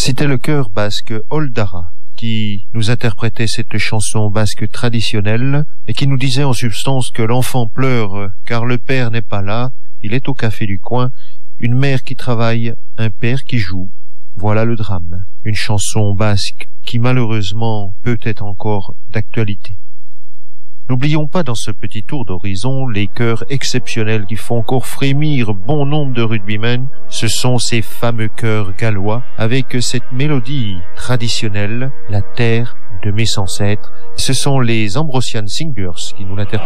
C'était le chœur basque Oldara qui nous interprétait cette chanson basque traditionnelle et qui nous disait en substance que l'enfant pleure car le père n'est pas là, il est au café du coin, une mère qui travaille, un père qui joue. Voilà le drame. Une chanson basque qui malheureusement peut être encore d'actualité. N'oublions pas dans ce petit tour d'horizon les chœurs exceptionnels qui font encore frémir bon nombre de rugbymen. Ce sont ces fameux chœurs gallois avec cette mélodie traditionnelle, la terre de mes ancêtres. Ce sont les Ambrosian Singers qui nous l'interprètent.